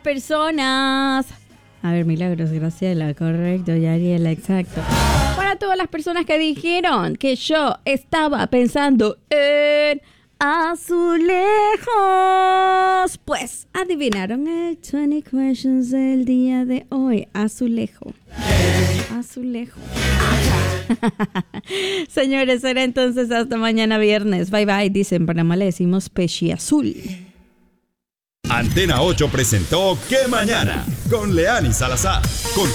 personas. A ver, Milagros, Graciela, correcto, Yariela, exacto. Para todas las personas que dijeron que yo estaba pensando en azulejos, pues adivinaron el 20 questions del día de hoy. Azulejo. Azulejo. Señores, será entonces hasta mañana viernes. Bye bye. Dicen, en Panamá le decimos pechi azul. Antena 8 presentó ¿Qué mañana? Con Leani Salazar.